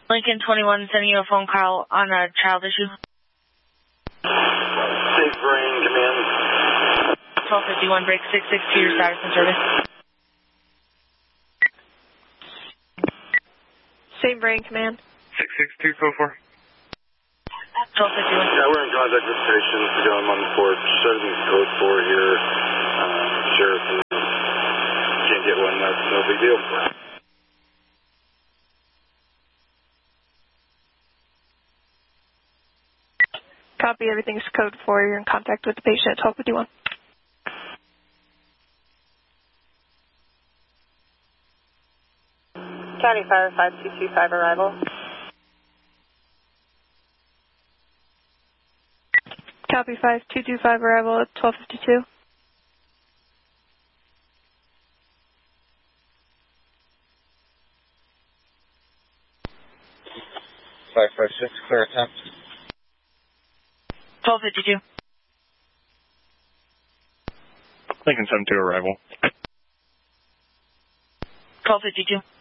Lincoln 21 sending you a phone call on a child issue. Safe brain, command. 1251, break 662, your status and service. Same brain, command. 662, code 4. 1251. Yeah, we're in contact with patients. I'm on the porch. Everything's code 4 here. Sheriff can't get one. That's no big deal. Copy, everything's code 4. You're in contact with the patient at 1251. County Fire 5225 arrival. Copy, 5225 arrival at 1252. 556, clear attempt. 1252. Lincoln 72 arrival. 1252.